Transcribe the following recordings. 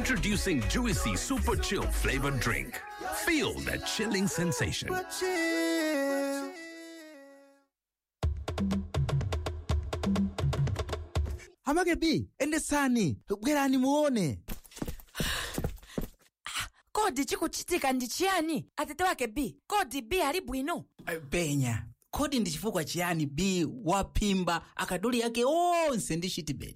Introducing Juicy Super Chill flavored drink. Feel that chilling sensation. Hamake B, endesani, bwerani muone. Kodi chikuchitika ndi chiyani? Atete wake B, kodi B ali bwino? Penya, kodi ndi chifukwa chiyani B wapimba akaduli yake onse ndi chitibedi?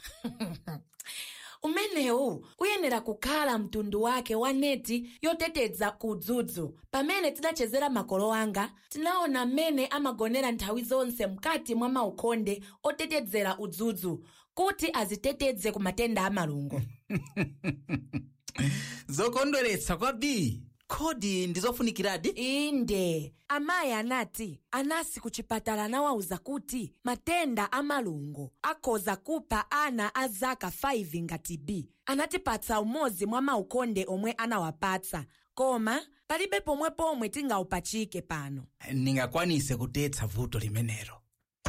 Umenewu uyenera kukhala mtundu wake wa neti yoteteza kudzudzu. Pamene tidachezera makolo anga, tinaona mmene amagonera nthawi zonse mkati mwa maukonde otetezera udzudzu kuti aziteteze ku matenda a malungo. Zokondweretsa kwa B. Kodi ndizofunikiradi? Inde, amayi anati anasi kuchipatala nawauza kuti matenda a malungo akhoza kupha ana a zaka 5 ngati B. Anatipatsa umodzi mwa maukonde omwe anawapatsa, koma palibe pomwe tingaupachike pano. Ningakwanise kutetsa vuto limenelo.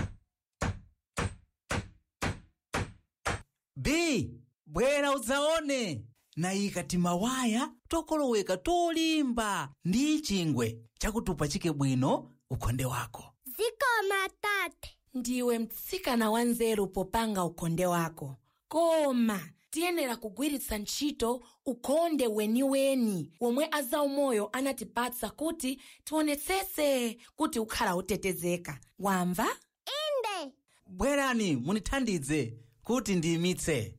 B, bwera udzaone. Nayika timawaya tokoloweka tolimba ndi chingwe chakutupachike bwino ukonde wako. Zikoma tate. Ndiwe mtsikana wanzeru popanga ukonde wako. Koma tiyenera kugwiritsa ntchito ukonde weniweni womwe azaumoyo anatipatsa kuti tionetsetse kuti ukhala utetezeka. Wamva? Inde. Bwerani munithandize kuti ndiyimitse.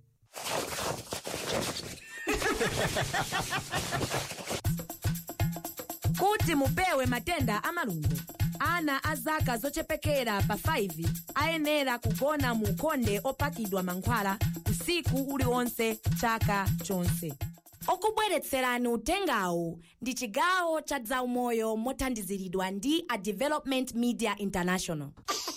Kuti mupewe matenda a malungo, ana a zaka zochepekera pa 5 ayenera kugona mu ukonde opakidwa mankhwala usiku uliwonse chaka chonse. Okubweretserani utengawu ndi chigawo cha zaumoyo mothandiziridwa ndi a Development Media International.